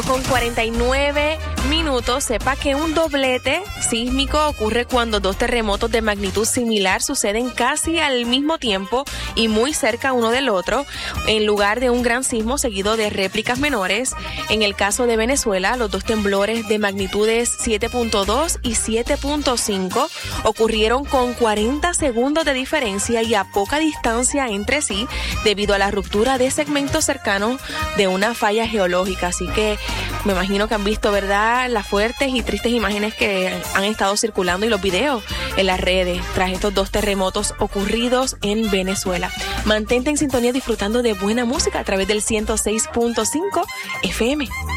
Con 49 minutos, sepa que un doblete sísmico ocurre cuando dos terremotos de magnitud similar suceden casi al mismo tiempo y muy cerca uno del otro, en lugar de un gran sismo seguido de réplicas menores. En el caso de Venezuela, los dos temblores de magnitudes 7.2 y 7.5 ocurrieron con 40 segundos de diferencia y a poca distancia entre sí debido a la ruptura de segmentos cercanos de una falla geológica. Así que me imagino que han visto, ¿verdad?, las fuertes y tristes imágenes que han estado circulando y los videos en las redes tras estos dos terremotos ocurridos en Venezuela. Mantente en sintonía disfrutando de buena música a través del 106.5 FM.